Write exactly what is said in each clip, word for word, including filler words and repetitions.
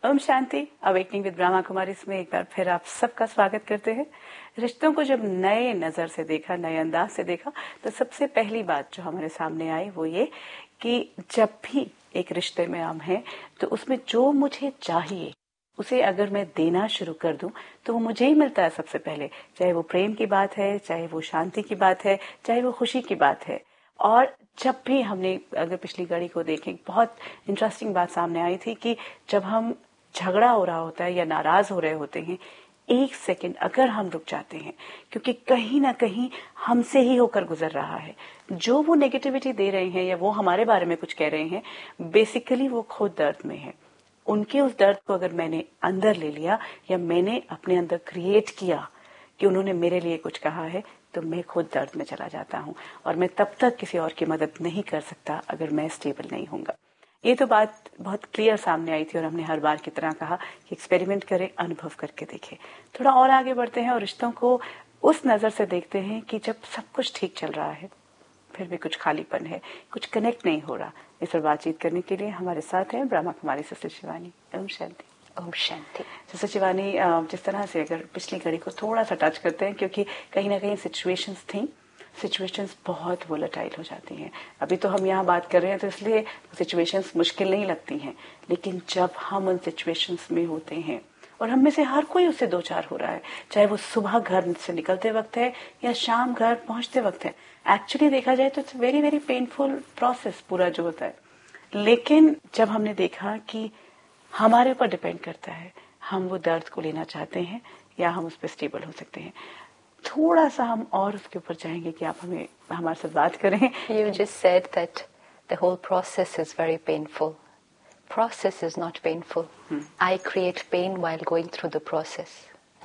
Om Shanti. Awakening with Brahma Kumari इसमें एक बार फिर आप सबका स्वागत करते हैं। रिश्तों को जब नए नजर से देखा, नए अंदाज से देखा, तो सबसे पहली बात जो हमारे सामने आई वो ये कि जब भी एक रिश्ते में हम हैं तो उसमें जो मुझे चाहिए उसे अगर मैं देना शुरू कर दूं तो वो मुझे ही मिलता है सबसे पहले। चाहे वो प्रेम की बात है, चाहे वो शांति की बात है, चाहे वो खुशी की बात है। और जब भी हमने अगर पिछली कड़ी को देखें, बहुत इंटरेस्टिंग बात सामने आई थी कि जब हम झगड़ा हो रहा होता है या नाराज हो रहे होते हैं, एक सेकंड अगर हम रुक जाते हैं, क्योंकि कहीं ना कहीं हमसे ही होकर गुजर रहा है, जो वो नेगेटिविटी दे रहे हैं या वो हमारे बारे में कुछ कह रहे हैं, बेसिकली वो खुद दर्द में है। उनके उस दर्द को अगर मैंने अंदर ले लिया या मैंने अपने अंदर क्रिएट किया कि उन्होंने मेरे लिए कुछ कहा है, तो मैं खुद दर्द में चला जाता हूं और मैं तब तक किसी और की मदद नहीं कर सकता अगर मैं स्टेबल नहीं होऊंगा। ये तो बात बहुत क्लियर सामने आई थी और हमने हर बार की तरह कहा कि एक्सपेरिमेंट करें, अनुभव करके देखें। थोड़ा और आगे बढ़ते हैं और रिश्तों को उस नजर से देखते हैं कि जब सब कुछ ठीक चल रहा है फिर भी कुछ खालीपन है, कुछ कनेक्ट नहीं हो रहा। इस पर बातचीत करने के लिए हमारे साथ हैं ब्रह्मा कुमारी सिस्टर शिवानी। ओम शांति। ओम शांति। सिस्टर शिवानी, जिस तरह से अगर पिछली कड़ी को थोड़ा सा टच करते हैं, क्योंकि कहीं ना कहीं सिचुएशंस थी, सिचुएशंस बहुत वोलेटाइल हो जाती हैं। अभी तो हम यहाँ बात कर रहे हैं तो इसलिए सिचुएशंस मुश्किल नहीं लगती हैं, लेकिन जब हम उन सिचुएशंस में होते हैं, और हम में से हर कोई उससे दो चार हो रहा है, चाहे वो सुबह घर से निकलते वक्त है या शाम घर पहुंचते वक्त है। एक्चुअली देखा जाए तो it's very very painful process पूरा जो होता है। लेकिन जब हमने देखा कि हमारे ऊपर डिपेंड करता है, हम वो दर्द को लेना चाहते हैं या हम उस पर स्टेबल हो सकते हैं, थोड़ा सा हम और उसके ऊपर चाहेंगे कि आप हमें हमारे साथ बात करें। You just said that the whole process is very painful. Process is not painful. Hmm. I create pain while going through the process.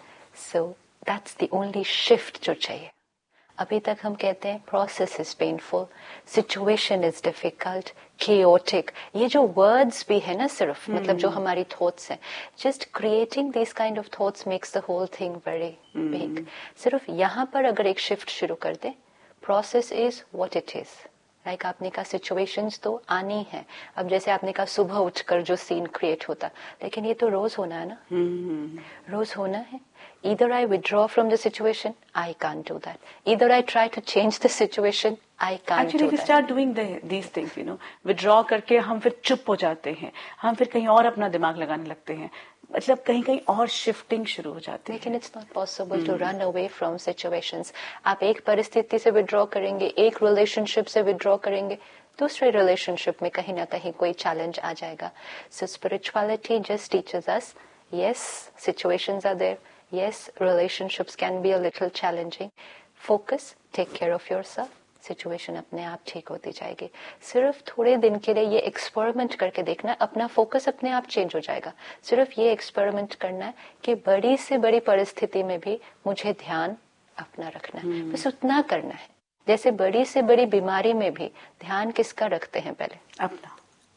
So that's the only shift जो चाहिए। अभी तक हम कहते हैं process is painful, situation is difficult, chaotic. ये जो words भी है ना सिर्फ, hmm. मतलब जो हमारी thoughts हैं, just creating these kind of thoughts makes the whole thing very hmm. big. सिर्फ यहाँ पर अगर एक shift शुरू कर दे, process is what it is. Like like आपने कहा सिचुएशंस तो आनी है। अब जैसे आपने कहा सुबह उठकर जो सीन क्रिएट होता, लेकिन ये तो रोज होना है ना। hmm. रोज होना है। Either I withdraw from the situation, I can't do that. Either I try to change the situation, I can't Actually, do that. Actually, we start doing the, these things, you know. Withdraw करके हम फिर चुप हो जाते हैं, हम फिर कहीं और अपना दिमाग लगाने लगते हैं, मतलब कहीं कहीं और शिफ्टिंग शुरू हो जाती है। लेकिन it's not possible to run away from situations. आप एक परिस्थिति से withdraw करेंगे, एक रिलेशनशिप से withdraw करेंगे, दूसरे रिलेशनशिप में कहीं ना कहीं कोई चैलेंज आ जाएगा। So spirituality just teaches us, yes, situations are there. Yes, relationships can be a little challenging. Focus, take care of yourself. Situation अपने आप ठीक होती जाएगी। सिर्फ थोड़े दिन के लिए ये एक्सपेरिमेंट करके देखना, अपना फोकस अपने आप चेंज हो जाएगा। सिर्फ ये एक्सपेरिमेंट करना है कि बड़ी से बड़ी परिस्थिति में भी मुझे ध्यान अपना रखना है। hmm. बस उतना करना है। जैसे बड़ी से बड़ी बीमारी में भी ध्यान किसका रखते हैं पहले? अपना।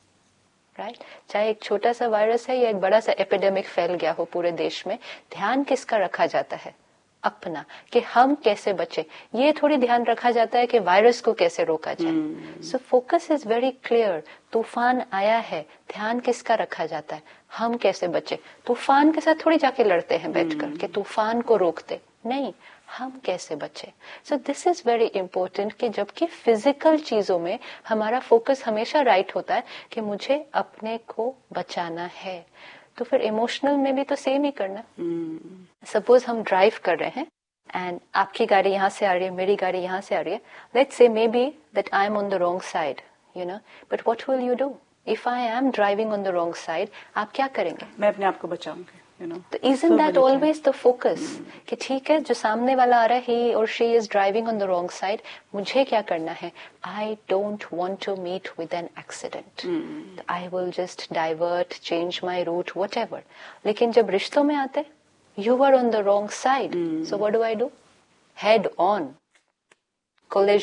Right right? चाहे एक छोटा सा वायरस है या एक बड़ा सा एपिडेमिक फैल गया हो पूरे देश में, ध्यान किसका रखा जाता है? अपना, कि हम कैसे बचे। ये थोड़ी ध्यान रखा जाता है कि वायरस को कैसे रोका जाए। So focus is very clear. तूफान आया है, ध्यान किसका रखा जाता है? हम कैसे बचे। तूफान के साथ थोड़ी जाके लड़ते हैं बैठकर hmm. कि तूफान को रोकते नहीं, हम कैसे बचे। So this is very important कि जबकि फिजिकल चीजों में हमारा फोकस हमेशा राइट होता है कि मुझे अपने को बचाना है, तो फिर इमोशनल में भी तो सेम ही करना। Suppose hmm. हम ड्राइव कर रहे हैं एंड आपकी गाड़ी यहाँ से आ रही है, मेरी गाड़ी यहाँ से आ रही है। Let's say may be that I am on the wrong side, you know, but what will you do if I am driving on the wrong side? आप क्या करेंगे? मैं अपने आप को बचाऊंगी। You know, तो isn't that always the focus? कि ठीक है, जो सामने वाला आ रहा है, he or she is driving on the wrong side, मुझे क्या करना है? I don't want to meet with an accident. Mm. I will just divert, change my route, whatever. लेकिन जब रिश्तों में आते, you are on the wrong side. Mm. So what do I do? Head on. Collision.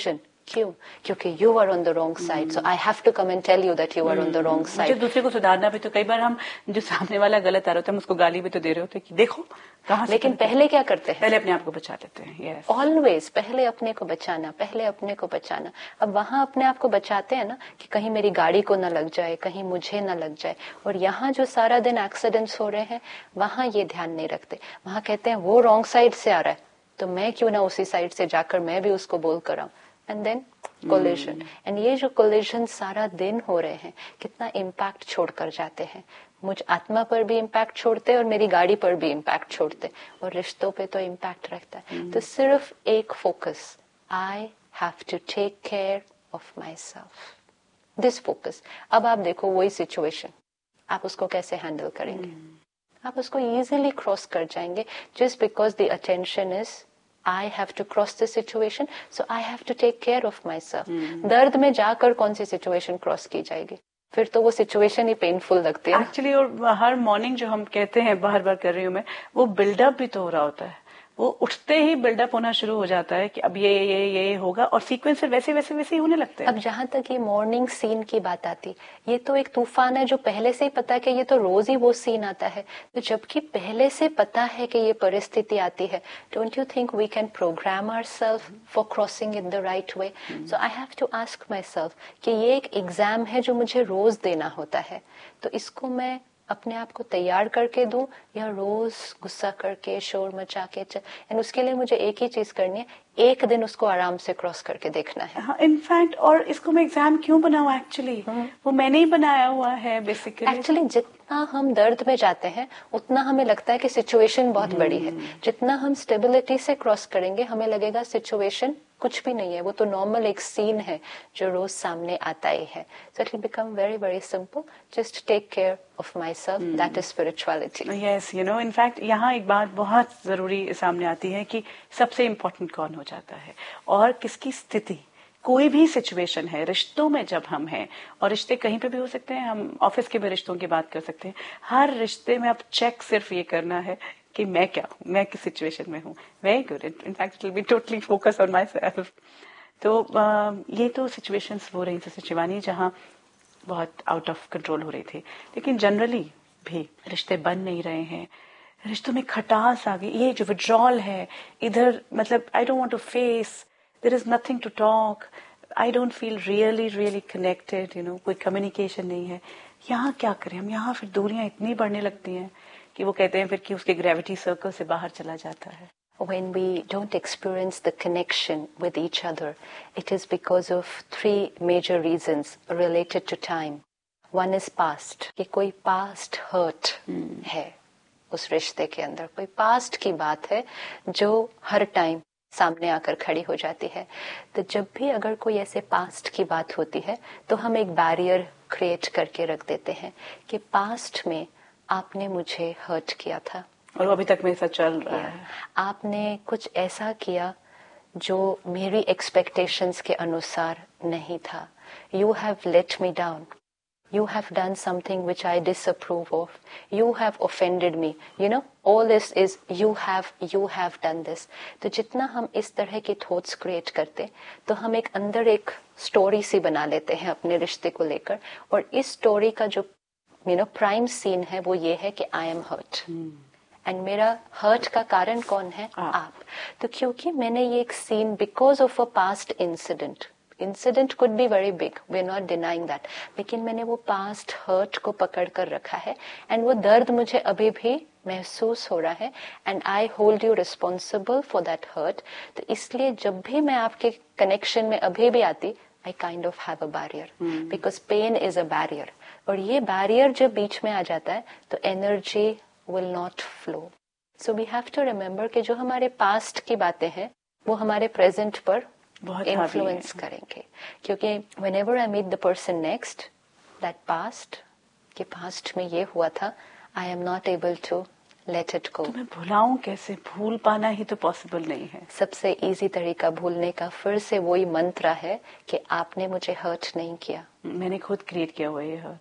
क्यों? क्योंकि you are on the wrong side, so I have to come and tell you that you are on the wrong side. दूसरे को सुधारना भी, तो कई बार हम जो सामने वाला गलत आ रहा होता है हम उसको गाली भी तो दे रहे होते कि देखो कहाँ से। लेकिन पहले क्या करते हैं? पहले अपने आप को बचा लेते हैं। ऑलवेज पहले अपने को बचाना, पहले अपने को बचाना। अब वहां अपने आप को बचाते हैं ना कि कहीं मेरी गाड़ी को ना लग जाए, कहीं मुझे ना लग जाए। और यहाँ जो सारा दिन एक्सीडेंट्स हो रहे हैं वहां ये ध्यान नहीं रखते। वहां कहते हैं वो रॉन्ग साइड से आ रहा है तो मैं क्यों ना उसी साइड से जाकर मैं भी उसको बोल कर आऊं, एंड देन कोलिजन। एंड ये जो कोलिजन सारा दिन हो रहे हैं कितना इम्पैक्ट छोड़कर जाते हैं। मुझ आत्मा पर भी इम्पैक्ट छोड़ते और मेरी गाड़ी पर भी इम्पैक्ट छोड़ते और रिश्तों पे तो इम्पैक्ट रखता है। तो सिर्फ एक focus, I have to take care of my self, this focus. अब आप देखो वही सिचुएशन, आप उसको कैसे हैंडल करेंगे? आप उसको इजीली क्रॉस कर जाएंगे just because the attention is I have to cross this situation, so I have to take care of myself. hmm. दर्द में जाकर कौन सी सिचुएशन क्रॉस की जाएगी? फिर तो वो सिचुएशन ही पेनफुल लगती है एक्चुअली। और हर मॉर्निंग जो हम कहते हैं बार बार कर रही हूँ मैं, वो बिल्डअप भी तो हो रहा होता है। वो उठते ही बिल्डअप होना शुरू हो जाता है कि अब ये ये ये होगा और सीक्वेंस वैसे वैसे वैसे ही होने लगते हैं। अब जहां तक ये मॉर्निंग सीन की बात आती, ये तो एक तूफान है जो पहले से ही पता है कि ये तो रोज ही वो सीन आता है। तो जबकि पहले से पता है कि ये परिस्थिति आती है, don't you think we can programme ourselves for crossing in the right way? So I have to ask my self कि ये एक एग्जाम है जो मुझे रोज देना होता है, तो इसको मैं अपने आप को तैयार करके दूं या रोज गुस्सा करके शोर मचा के चल। एंड उसके लिए मुझे एक ही चीज करनी है, एक दिन उसको आराम से क्रॉस करके देखना है। हाँ, इनफैक्ट और इसको मैं एग्जाम क्यों बनाऊं? एक्चुअली वो मैंने ही बनाया हुआ है बेसिकली। एक्चुअली जितना हम दर्द में जाते हैं उतना हमें लगता है कि सिचुएशन बहुत बड़ी है। जितना हम स्टेबिलिटी से क्रॉस करेंगे हमें लगेगा सिचुएशन कुछ भी नहीं है, वो तो नॉर्मल एक सीन है जो रोज सामने आता ही है। So it will become very very simple, just take care of my self, that is spirituality. Yes, you know, in fact यहाँ एक बात बहुत जरूरी सामने आती है कि सबसे इम्पोर्टेंट कौन हो जाता है और किसकी स्थिति। कोई भी सिचुएशन है, रिश्तों में जब हम हैं, और रिश्ते कहीं पे भी हो सकते हैं, हम ऑफिस के भी रिश्तों की बात कर सकते हैं, हर रिश्ते में अब चेक सिर्फ ये करना है कि मैं क्या हूँ, मैं किस सिचुएशन में हूँ। Very good, in fact it will be totally focus on my self. तो आ, ये तो सिचुएशंस हो रही थी शिवानी जहाँ बहुत आउट ऑफ कंट्रोल हो रही थी, लेकिन जनरली भी रिश्ते बन नहीं रहे हैं, रिश्तों में खटास आ गई। ये जो विड्रॉल है इधर, मतलब I don't want to face, there is nothing to talk, I don't feel really really connected, you know, कोई कम्युनिकेशन नहीं है। यहाँ क्या करें हम? यहाँ फिर दूरियां इतनी बढ़ने लगती हैं कि वो कहते हैं फिर कि उसके ग्रेविटी सर्कल से बाहर चला जाता है। When we don't experience the connection with each other, it is because of three major reasons related to time. One is past, कि कोई past hurt hmm. है उस रिश्ते के अंदर, कोई past की बात है जो हर टाइम सामने आकर खड़ी हो जाती है। तो जब भी अगर कोई ऐसे पास्ट की बात होती है तो हम एक बैरियर क्रिएट करके रख देते हैं कि पास्ट में आपने मुझे हर्ट किया था और वो अभी तक मेरे साथ चल रहा है। आपने कुछ ऐसा किया जो मेरी एक्सपेक्टेशंस के अनुसार नहीं था। You have let me down, you have done something which I disapprove of, you have offended me, you know, all this is you have you have done this. तो जितना हम इस तरह की थॉट्स क्रिएट करते तो हम एक अंदर एक स्टोरी सी बना लेते हैं अपने रिश्ते को लेकर, और इस स्टोरी का जो यू नो प्राइम सीन है वो ये है कि आई एम हर्ट, एंड मेरा हर्ट का कारण कौन है? आप, आप. तो क्योंकि मैंने ये एक scene because of a past incident, incident could be very big, we are not denying that, लेकिन मैंने वो पास्ट हर्ट को पकड़ कर रखा है एंड वो दर्द मुझे अभी भी महसूस हो रहा है, and I hold you responsible for that hurt. तो इसलिए जब भी मैं आपके कनेक्शन में अभी भी आती, I kind of have a barrier, because pen is a barrier, और ये बैरियर जब बीच में आ जाता है तो energy will not flow. So we have to remember कि जो हमारे पास्ट की बातें हैं वो हमारे प्रेजेंट पर इन्फ्लुएंस करेंगे, क्योंकि whenever I meet the person next, that past, कि past में ये हुआ था, I am not able to let it go. तो मैं भुलाऊं कैसे? भूल पाना ही तो पॉसिबल नहीं है। सबसे इजी तरीका भूलने का फिर से वही मंत्र है कि आपने मुझे हर्ट नहीं किया, मैंने खुद क्रिएट किया हुआ ये हर्ट।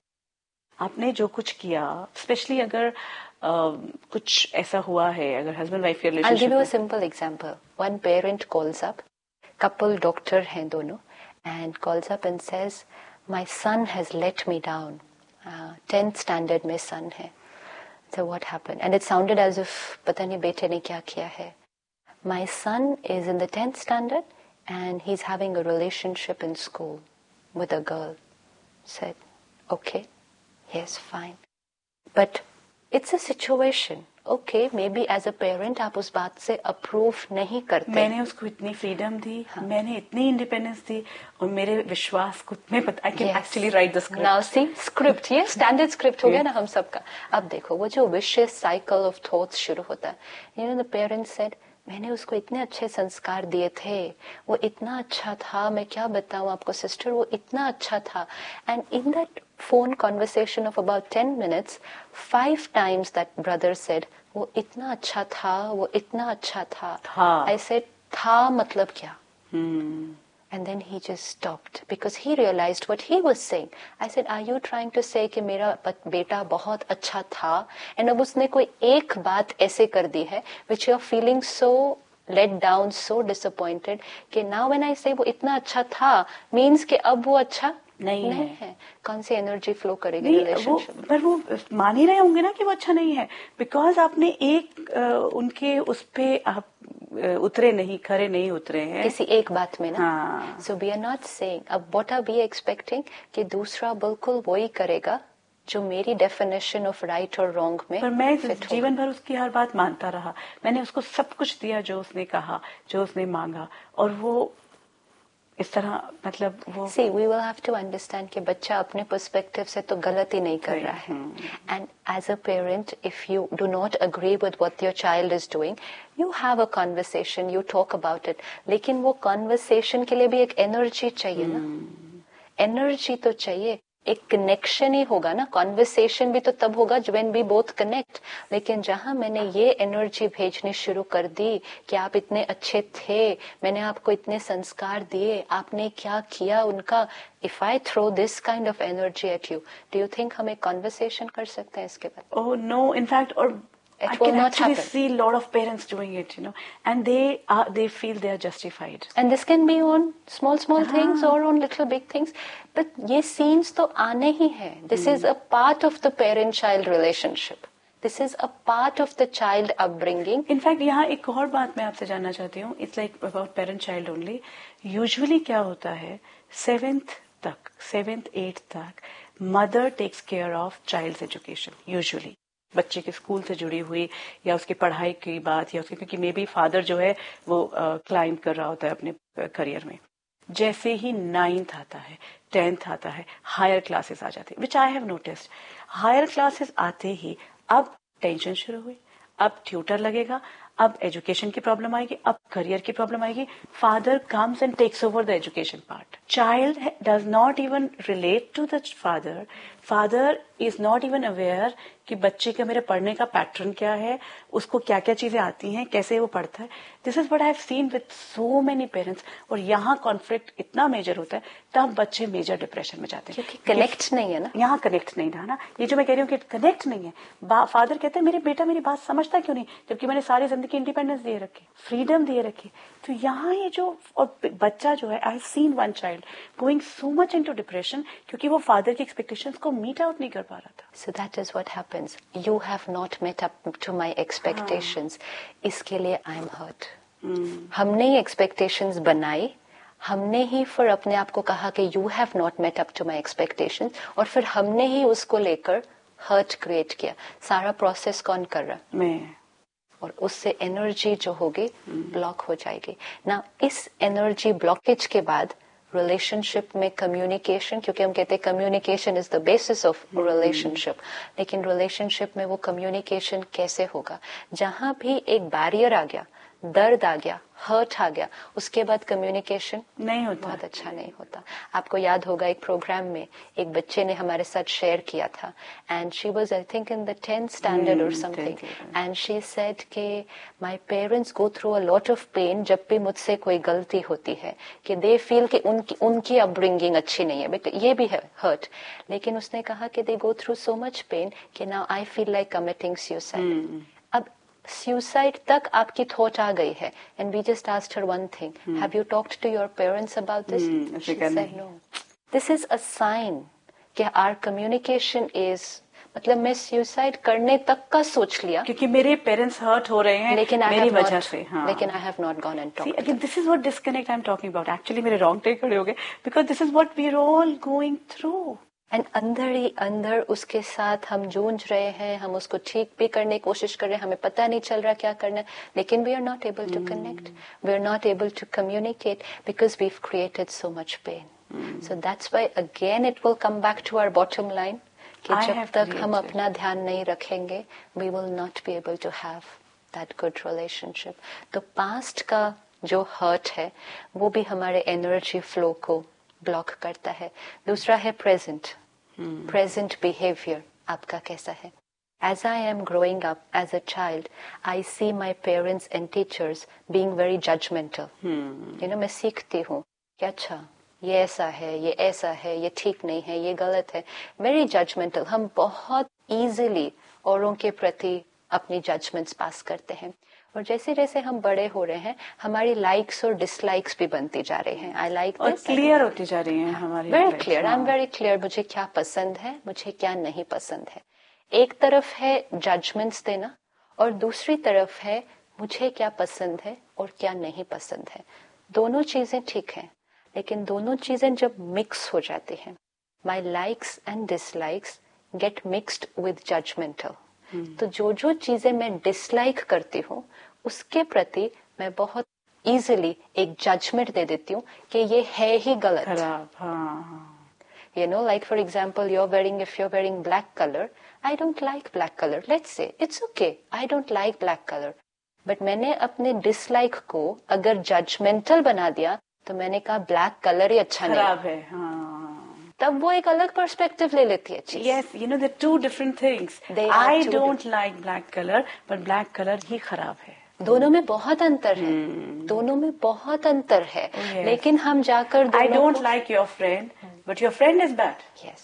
आपने जो कुछ किया, स्पेशली अगर Uh, कुछ ऐसा हुआ है, अगर हस्बैंड वाइफ के relationship. I'll give you a simple example. One parent calls up, couple doctor हैं दोनों, and calls up and says, my son has let me down. uh, tenth standard में son है. So what happened? And it sounded as if पता नहीं बेटे ने क्या किया है. My son is in the tenth standard and he's having a relationship in school with a girl. Said, okay, yes, fine. But it's a situation. Okay, maybe as a parent आप उस बात से approve नहीं करते. मैंने उसको इतनी freedom दी, हाँ. मैंने इतनी independence दी और मेरे विश्वास को मैं पता I can yes. actually write the script. Now see, script, ये standard script हो गया ना हम सबका. अब देखो वो जो vicious cycle of thoughts शुरू होता है. You know, the parents said, मैंने उसको इतने अच्छे संस्कार दिए थे, वो इतना अच्छा था, मैं क्या बताऊं आपको सिस्टर, वो इतना अच्छा था. And in that phone conversation of about ten minutes, five times that brother said, वो इतना अच्छा था, वो इतना अच्छा था. था. I said, था मतलब क्या? Hmm. And then he just stopped because he realized what he was saying. I said, are you trying to say कि मेरा बेटा बहुत अच्छा था? And अब उसने कोई एक बात ऐसे कर दी है which you are feeling so let down, so disappointed कि now when I say वो इतना अच्छा था means कि अब वो अच्छा नहीं, नहीं है, है. कौन सी एनर्जी फ्लो करेगी रिलेशनशिप में? पर वो मान ही रहे होंगे ना कि वो अच्छा नहीं है बिकॉज आपने एक आ, उनके उस पे आप उतरे नहीं, खरे नहीं उतरे हैं किसी एक बात में ना. So we are not saying अब व्हाट आर वी एक्सपेक्टिंग कि दूसरा बिल्कुल वही करेगा जो मेरी डेफिनेशन ऑफ राइट और रॉन्ग में. पर मैं जीवन भर उसकी हर बात मानता रहा. मैंने उसको सब कुछ दिया जो उसने कहा, जो उसने मांगा, और वो इस तरह मतलब वो See, we will have to understand कि बच्चा अपने पर्सपेक्टिव से तो गलत ही नहीं कर रहा है. And as a parent, if you do not agree with what your child is doing, you have a conversation, you talk about it. लेकिन वो conversation के लिए भी एक energy चाहिए ना. Energy तो चाहिए. एक कनेक्शन ही होगा ना. कॉन्वर्सेशन भी तो तब होगा व्हेन वी बोथ कनेक्ट. लेकिन जहां मैंने ये एनर्जी भेजनी शुरू कर दी कि आप इतने अच्छे थे, मैंने आपको इतने संस्कार दिए, आपने क्या किया उनका, if I throw this kind of energy at you, do you think हम एक कॉन्वर्सेशन कर सकते हैं इसके बाद? ओह नो, इनफैक्ट और It I will can not actually happen. see a lot of parents doing it, you know, and they are, they feel they are justified. And this can be on small, small ah. things or on little big things. But ये scenes तो आने ही हैं. This hmm. is a part of the parent-child relationship. This is a part of the child upbringing. In fact, यहाँ एक और बात मैं आपसे जानना चाहती हूँ. It's like about parent-child only. Usually क्या होता है, seventh तक, seventh, eighth तक, mother takes care of child's education. Usually. बच्चे के स्कूल से जुड़ी हुई या उसकी पढ़ाई की बात या उसके, क्योंकि मे बी फादर जो है वो क्लाइंब कर रहा होता है अपने करियर में. जैसे ही नाइन्थ आता है, टेंथ आता है, हायर क्लासेस आ जाते हैं, विच I have noticed. Higher classes आते ही अब टेंशन शुरू हुई, अब ट्यूटर लगेगा, अब एजुकेशन की प्रॉब्लम आएगी, अब करियर की प्रॉब्लम आएगी. Father comes and takes over the education part. Child does not even relate to the father. Father is not even aware कि बच्चे का मेरे पढ़ने का पैटर्न क्या है, उसको क्या क्या चीजें आती हैं, कैसे वो पढ़ता है. This is what I have seen with so many parents. और यहाँ कॉन्फ्लिक्ट इतना मेजर होता है, तब बच्चे मेजर डिप्रेशन में जाते हैं. क्योंकि कनेक्ट नहीं है ना. यहाँ कनेक्ट नहीं रहा ना. ये जो मैं कह रही हूँ कि कनेक्ट नहीं है. फादर कहते हैं मेरे बेटा मेरी बात समझता क्यों नहीं, जबकि मैंने सारी जिंदगी इंडिपेंडेंस दिए रखी, फ्रीडम दिए रखी. तो यहाँ ये जो और बच्चा जो है, I have seen one child going so much into depression क्योंकि वो फादर की एक्सपेक्टेशंस को मीट आउट नहीं कर पा रहा था. So that is what happens. You have not met up to my expectations. इसके लिए आई एम हर्ट. हमने ही एक्सपेक्टेशंस बनाई, हमने ही फिर अपने आप को कहा कि you have not met up to my expectations, और फिर हमने ही उसको लेकर हर्ट क्रिएट किया. सारा प्रोसेस कौन कर रहा? मैं. और उससे एनर्जी जो होगी ब्लॉक हो जाएगी ना. इस एनर्जी ब्लॉकेज के बाद रिलेशनशिप में कम्युनिकेशन, क्योंकि हम कहते हैं communication is the basis of relationship, लेकिन रिलेशनशिप में वो कम्युनिकेशन कैसे होगा? जहां भी एक बैरियर आ गया, दर्द आ गया, हर्ट आ गया, उसके बाद कम्युनिकेशन नहीं होता, बहुत अच्छा नहीं होता. आपको याद होगा एक प्रोग्राम में एक बच्चे ने हमारे साथ शेयर किया था, and she was I think in the tenth standard और समथिंग, एंड शी सेड के my parents go through a lot of pen जब भी मुझसे कोई गलती होती है, कि दे फील कि उनकी उनकी अपब्रिंगिंग अच्छी नहीं है. बट ये भी है हर्ट. लेकिन उसने कहा कि दे go through so much pain कि now I feel like committing suicide. अब सुसाइड तक आपकी थॉट आ गई है, and we just asked her one thing, have you talked to your parents about this? She said no. This is a sign कि our communication is, मतलब मैं suicide करने तक का सोच लिया क्योंकि मेरे पेरेंट्स हर्ट हो रहे हैं लेकिन मेरी वजह से. हाँ. लेकिन I have not gone and talked. Again this is what disconnect I am talking about. Actually मेरे रोंगटे खड़े हो गए because this is what we are all going through. And अंदर ही अंदर उसके साथ हम जूझ रहे हैं, हम उसको ठीक भी करने की कोशिश कर रहे हैं, हमें पता नहीं चल रहा क्या करना है, लेकिन we are not able to connect, we are not able to communicate because we have created so much pain. So that's why again it will come back to our bottom line कि जब तक हम अपना ध्यान नहीं रखेंगे we will not be able to have that good relationship. तो past का जो हर्ट है वो भी हमारे एनर्जी फ्लो को ब्लॉक करता है. दूसरा है प्रेजेंट. प्रेजेंट बिहेवियर आपका कैसा है? As I am growing up as a child, I see my parents and teachers being very judgmental. hmm. You know, मैं सीखती हूँ कि अच्छा ये ऐसा है, ये ऐसा है, ये ठीक नहीं है, ये गलत है. Very judgmental. हम बहुत इजीली औरों के प्रति अपनी जजमेंट्स पास करते हैं. और जैसे जैसे हम बड़े हो रहे हैं हमारी लाइक्स और डिसलाइक्स भी बनती जा रही हैं. आई लाइक और क्लियर होती जा रही हैं हमारी. Very clear. I am very clear. मुझे क्या पसंद है, मुझे क्या नहीं पसंद है. एक तरफ है जजमेंट्स देना और दूसरी तरफ है मुझे क्या पसंद है और क्या नहीं पसंद है. दोनों चीजें ठीक हैं, लेकिन दोनों चीजें जब मिक्स हो जाती हैं, माई likes and dislikes gate mixed with judgemental. तो जो जो चीजें मैं डिसलाइक करती हूँ उसके प्रति मैं बहुत इजीली एक जजमेंट दे देती हूँ कि ये है ही गलत. खराब. हाँ. You know, like for example, you're wearing, if you're wearing black color, I don't like black color. Let's say, it's okay, I don't like black color. But मैंने अपने dislike को अगर judgmental बना दिया तो मैंने कहा black color ही अच्छा नहीं खराब है. हाँ. तब वो एक अलग पर्सपेक्टिव ले लेती है चीज. Yes, you know, they're two different things. They are I two don't like black color, but black color ही खराब है. दोनों में बहुत अंतर है. hmm. दोनों में बहुत अंतर है. oh, yes. लेकिन हम जाकर I don't को... like your friend, but your friend is bad. Yes.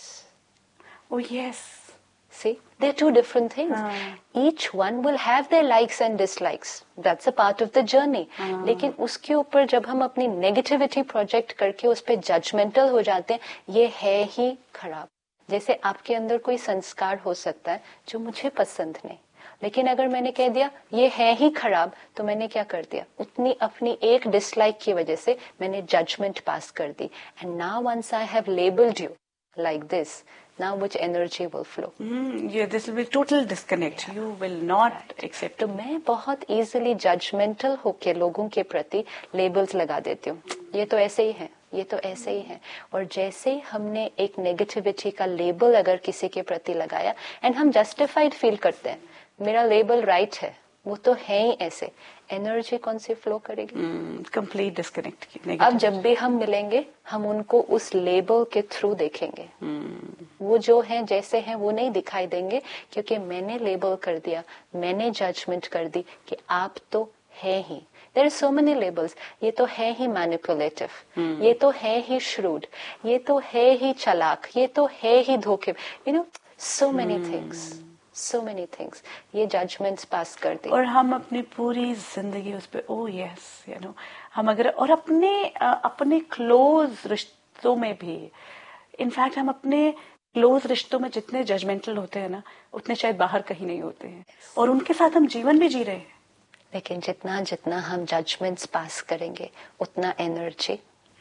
Oh yes. See, they're two different things. हाँ. Each one will have their likes and dislikes. That's a part of the journey. हाँ. लेकिन उसके ऊपर जब हम अपनी negativity project करके उस पर जजमेंटल हो जाते हैं, ये है ही खराब. जैसे आपके अंदर कोई संस्कार हो सकता है जो मुझे पसंद नहीं, लेकिन अगर मैंने कह दिया ये है ही खराब, तो मैंने क्या कर दिया, उतनी अपनी एक डिसलाइक की वजह से मैंने जजमेंट पास कर दी. And now once I have labelled you like this, now which energy will flow. Mm, yeah, this will be total disconnect. Yeah. You will not right. accept. तो मैं बहुत easily judgmental होके लोगों के प्रति labels लगा देती हूँ. ये तो ऐसे ही है, ये तो ऐसे ही है. और जैसे ही हमने एक negativity का label अगर किसी के प्रति लगाया and हम justified feel करते हैं, मेरा label right है, वो तो है ही ऐसे, एनर्जी कौन सी फ्लो करेगी? Complete mm, disconnect. अब जब भी हम मिलेंगे हम उनको उस लेबल के थ्रू देखेंगे. mm. वो जो हैं जैसे हैं वो नहीं दिखाई देंगे, क्योंकि मैंने लेबल कर दिया, मैंने जजमेंट कर दी कि आप तो है ही. There are so many labels. ये तो है ही मैनिपुलेटिव, mm. ये तो है ही श्रूड, ये तो है ही चालाक, ये तो है ही धोखे. You know, so many things, so many things. ये judgments पास कर दी और हम अपनी पूरी जिंदगी उस पे ओ यस यू नो हम अगर और अपने अपने क्लोज रिश्तों में भी, इनफैक्ट हम अपने क्लोज रिश्तों में जितने जजमेंटल होते हैं ना उतने शायद बाहर कहीं नहीं होते हैं. yes. और उनके साथ हम जीवन भी जी रहे हैं. लेकिन जितना जितना हम जजमेंट्स पास करेंगे उतना एनर्जी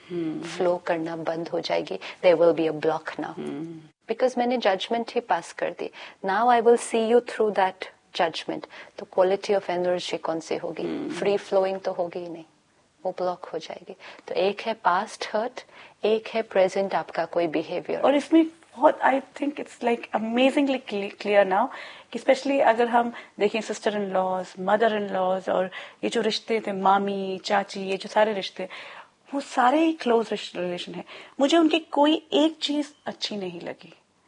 फ्लो hmm. करना बंद हो जाएगी. There will be a block now because मैंने जजमेंट ही पास कर दी. Now I will see you through that judgement. तो क्वालिटी ऑफ एनर्जी कौन सी होगी? Free hmm. फ्लोइंग तो होगी ही नहीं, वो ब्लॉक हो जाएगी. तो एक है पास्ट हर्ट, एक है प्रेजेंट आपका कोई बिहेवियर. और इसमें बहुत I think it's like amazingly clear now कि स्पेशली अगर हम देखें sister in laws, mother in laws और ये जो रिश्ते थे मामी चाची, ये जो सारे रिश्ते वो सारे ही क्लोज रिलेशन है. मुझे उनकी कोई एक चीज अच्छी नहीं लगी,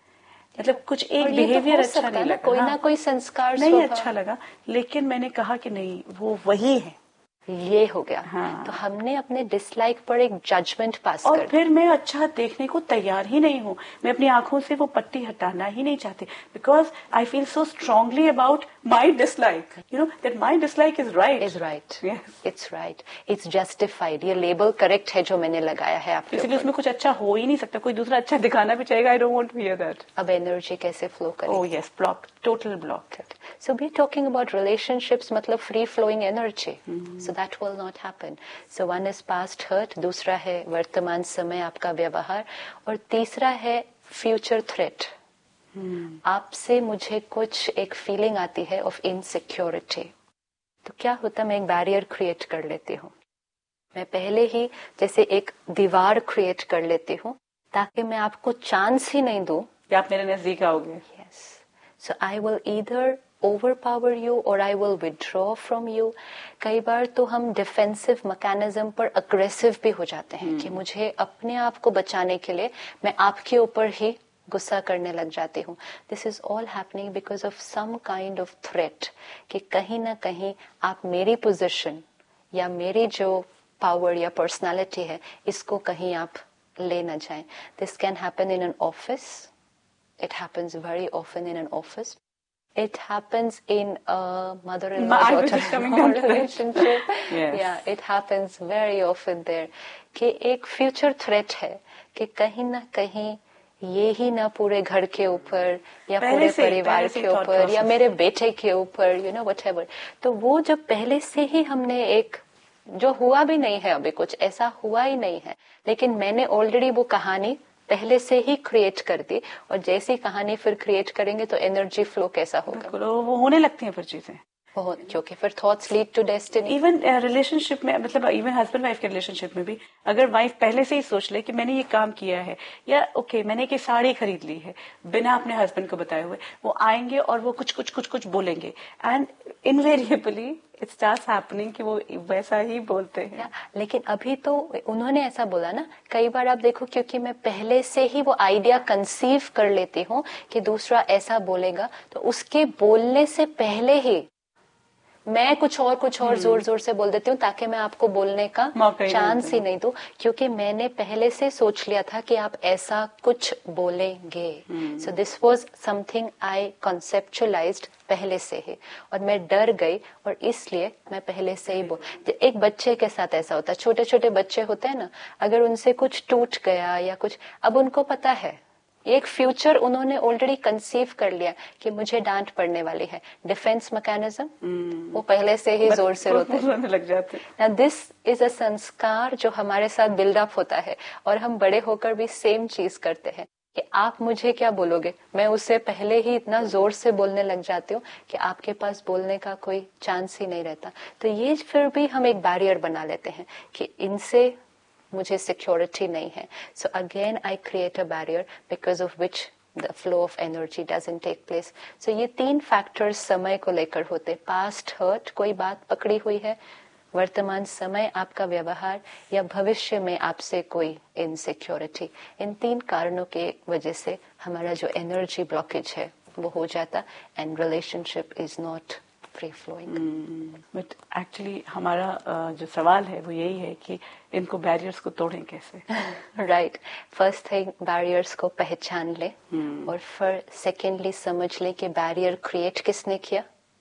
मतलब कुछ एक बिहेवियर तो अच्छा नहीं लगा, कोई हाँ, ना कोई संस्कार नहीं अच्छा लगा, लेकिन मैंने कहा कि नहीं वो वही है ये हो गया। हाँ। तो हमने अपने डिसलाइक पर एक जजमेंट पास और कर फिर मैं अच्छा देखने को तैयार ही नहीं हूँ, मैं अपनी आंखों से वो पट्टी हटाना ही नहीं चाहती, because I feel so strongly about my dislike, you know that my dislike is right is right, it's right, it's justified, ये लेबल करेक्ट है जो मैंने लगाया है आपके इसलिए ऊपर। उसमें कुछ अच्छा हो ही नहीं सकता, कोई दूसरा अच्छा दिखाना भी चाहेगा, I don't want to here that. अब एनर्जी कैसे फ्लो करेगी? Oh yes, block, total block. So we're talking about relationships, मतलब free flowing energy. Mm-hmm. So that will not happen. So one is past hurt, दूसरा है वर्तमान समय आपका व्यवहार, और तीसरा है future threat. hmm. आपसे मुझे कुछ एक फीलिंग आती है of insecurity. तो क्या होता, मैं एक बैरियर क्रिएट कर लेती हूँ, मैं पहले ही जैसे एक दीवार क्रिएट कर लेती हूँ ताकि मैं आपको चांस ही नहीं दूं कि आप मेरे नजदीक आओगे। Yes. So I will either overpower you or I will withdraw from you. कई बार तो हम डिफेंसिव मैकेनिज्म पर अग्रेसिव भी हो जाते हैं hmm. कि मुझे अपने आप को बचाने के लिए मैं आपके ऊपर ही गुस्सा करने लग जाती हूँ। This is all happening because of some kind of threat, कि कहीं ना कहीं आप मेरी पोजीशन या मेरी जो पावर या पर्सनालिटी है इसको कहीं आप ले न जाएं। This can happen in an office, it happens very often in an office, it happens in a mother-in-law daughter-in-law relationship. Yes. Yeah, it happens very often there, कि एक future threat है कि कहीं ना कहीं ये ही ना पूरे घर के ऊपर या पूरे परिवार के ऊपर या मेरे बेटे के ऊपर, you know, whatever. तो वो जब पहले से ही हमने एक, जो हुआ भी नहीं है, अभी कुछ ऐसा हुआ ही नहीं है, लेकिन मैंने ऑलरेडी वो कहानी पहले से ही क्रिएट कर दी, और जैसी कहानी फिर क्रिएट करेंगे तो एनर्जी फ्लो कैसा होगा, वो होने लगती हैं फिर चीजें, क्योंकि फिर thoughts lead to destiny. Even relationship में, मतलब इवन हस्बैंड वाइफ के रिलेशनशिप में भी, अगर वाइफ पहले से ही सोच ले कि मैंने ये काम किया है, या ओके okay, मैंने एक साड़ी खरीद ली है बिना अपने हस्बैंड को बताए हुए, वो आएंगे और वो कुछ कुछ कुछ कुछ बोलेंगे, and invariably it starts happening कि वो वैसा ही बोलते हैं। या, लेकिन अभी तो उन्होंने ऐसा बोला ना, कई बार आप देखो, क्योंकि मैं पहले से ही वो आइडिया कंसीव कर लेती हूँ कि दूसरा ऐसा बोलेगा, तो उसके बोलने से पहले ही मैं कुछ और कुछ और जोर जोर से बोल देती हूँ ताकि मैं आपको बोलने का चांस ही नहीं दूं, क्योंकि मैंने पहले से सोच लिया था कि आप ऐसा कुछ बोलेंगे। So this was something I conceptualised पहले से ही, और मैं डर गई, और इसलिए मैं पहले से ही बोल। एक बच्चे के साथ ऐसा होता है, छोटे छोटे बच्चे होते हैं ना, अगर उनसे कुछ टूट गया या कुछ, अब उनको पता है, एक फ्यूचर उन्होंने ऑलरेडी कंसीव कर लिया कि मुझे डांट पड़ने वाली है, डिफेंस मैकेनिज्म, hmm. वो पहले से ही जोर से रोते लग जाते। Now this is a संस्कार जो हमारे साथ बिल्डअप होता है, और हम बड़े होकर भी सेम चीज करते हैं कि आप मुझे क्या बोलोगे, मैं उससे पहले ही इतना जोर से बोलने लग जाती हूँ कि आपके पास बोलने का कोई चांस ही नहीं रहता। तो ये फिर भी हम एक बैरियर बना लेते हैं कि इनसे मुझे सिक्योरिटी नहीं है। So again I create a barrier because of which the flow of energy doesn't take place. सो ये तीन फैक्टर्स समय को लेकर होते, पास्ट हर्ट, कोई बात पकड़ी हुई है, वर्तमान समय आपका व्यवहार, या भविष्य में आपसे कोई इनसिक्योरिटी। इन तीन कारणों के वजह से हमारा जो एनर्जी ब्लॉकेज है वो हो जाता, and relationship is not free flowing. But actually हमारा uh, जो सवाल है वो यही है कि इनको बैरियर्स को तोड़ें कैसे। राइट, फर्स्ट थिंग बैरियर्स को पहचान ले, hmm. और फिर सेकेंडली समझ ले कि बैरियर क्रिएट किसने किया,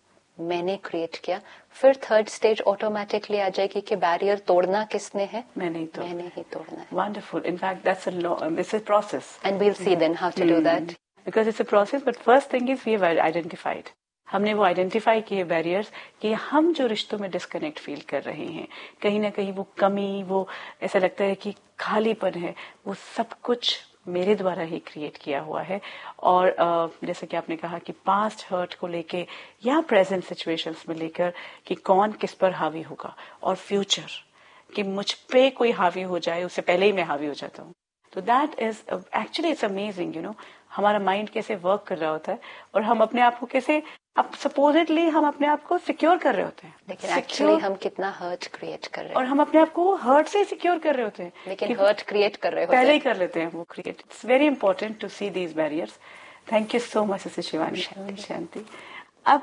मैंने क्रिएट किया। फिर थर्ड स्टेज ऑटोमेटिकली आ जाएगी कि बैरियर तोड़ना किसने है, मैंने ही तोड़ना, मैंने ही तोड़ना है। Wonderful, in fact that's a it's a process, and we will see then how to do that, because it's a process. But first thing is we have identified, हमने वो आइडेंटिफाई किए बैरियर्स कि हम जो रिश्तों में डिस्कनेक्ट फील कर रहे हैं, कहीं ना कहीं वो कमी, वो ऐसा लगता है कि खालीपन है, वो सब कुछ मेरे द्वारा ही क्रिएट किया हुआ है। और जैसे कि आपने कहा कि पास्ट हर्ट को लेके या प्रेजेंट सिचुएशंस में लेकर कि कौन किस पर हावी होगा, और फ्यूचर कि मुझ पे कोई हावी हो जाए उससे पहले ही मैं हावी हो जाता हूँ। तो that is actually it's amazing, you know, हमारा माइंड कैसे वर्क कर रहा होता है, और हम अपने आप को कैसे, अब सपोजिटली हम अपने आप को सिक्योर कर रहे होते हैं, लेकिन एक्चुअली हम कितना हर्ट क्रिएट कर रहे हैं, और हम अपने आप को हर्ट से सिक्योर कर रहे होते हैं, लेकिन हर्ट क्रिएट कर रहे होते हैं, पहले ही कर लेते हैं वो create. It's very important to see these barriers. Thank you so much sister Shivani शांति। अब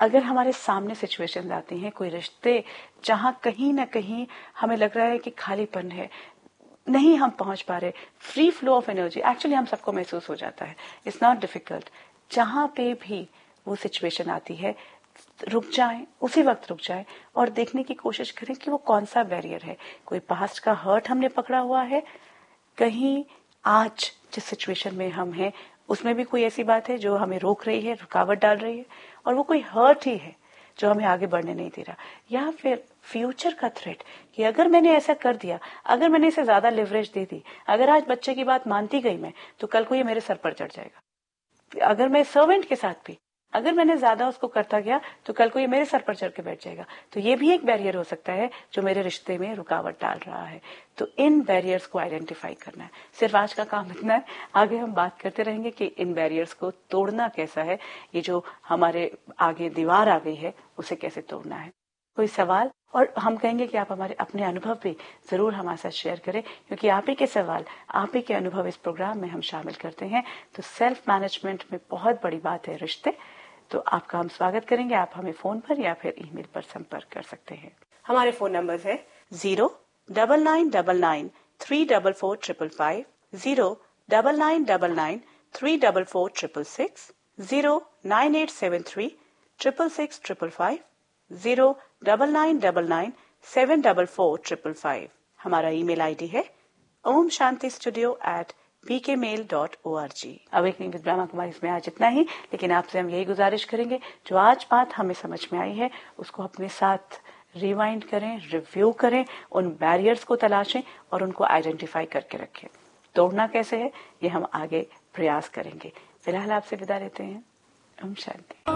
अगर हमारे सामने सिचुएशंस आती हैं, कोई रिश्ते जहां कहीं ना कहीं हमें लग रहा है कि खालीपन है, नहीं हम पहुंच पा रहे, free flow of energy actually हम सबको महसूस हो जाता है, इट्स नॉट डिफिकल्ट। जहां पे भी वो सिचुएशन आती है, रुक जाएं, उसी वक्त रुक जाएं और देखने की कोशिश करें कि वो कौन सा बैरियर है। कोई पास्ट का हर्ट हमने पकड़ा हुआ है, कहीं आज जिस सिचुएशन में हम हैं उसमें भी कोई ऐसी बात है जो हमें रोक रही है, रुकावट डाल रही है, और वो कोई हर्ट ही है जो हमें आगे बढ़ने नहीं दे रहा, या फिर फ्यूचर का थ्रेट कि अगर मैंने ऐसा कर दिया, अगर मैंने इसे ज्यादा लिवरेज दे दी, अगर आज बच्चे की बात मानती गई मैं, तो कल को ये मेरे सर पर चढ़ जाएगा। अगर मैं सर्वेंट के साथ भी अगर मैंने ज्यादा उसको करता गया, तो कल को ये मेरे सर पर चढ़ के बैठ जाएगा। तो ये भी एक बैरियर हो सकता है जो मेरे रिश्ते में रुकावट डाल रहा है। तो इन बैरियर्स को आइडेंटिफाई करना है। सिर्फ आज का काम इतना है, आगे हम बात करते रहेंगे कि इन बैरियर्स को तोड़ना कैसा है, ये जो हमारे आगे दीवार आ गई है उसे कैसे तोड़ना है। कोई सवाल, और हम कहेंगे कि आप हमारे अपने अनुभव भी जरूर हमारे साथ शेयर करें, क्योंकि आप ही के सवाल, आप ही के अनुभव इस प्रोग्राम में हम शामिल करते हैं। तो सेल्फ मैनेजमेंट में बहुत बड़ी बात है रिश्ते। तो आपका हम स्वागत करेंगे। आप हमें फोन पर या फिर ईमेल पर संपर्क कर सकते हैं। हमारे फोन नंबर है zero double nine double nine three double four triple five, zero double nine double nine three double four triple six, zero nine eight seven three triple six triple five, zero double nine double nine seven double four triple five. हमारा email ID है Om Shanti studio eight B के mail dot O R G. Awakening with Brahma Kumari इसमें आज इतना ही, लेकिन आपसे हम यही गुजारिश करेंगे, जो आज बात हमें समझ में आई है उसको अपने साथ रिवाइंड करें, रिव्यू करें, उन बैरियर्स को तलाशें और उनको आइडेंटिफाई करके रखें। तोड़ना कैसे है ये हम आगे प्रयास करेंगे। फिलहाल आपसे विदा लेते हैं। ओम शांति।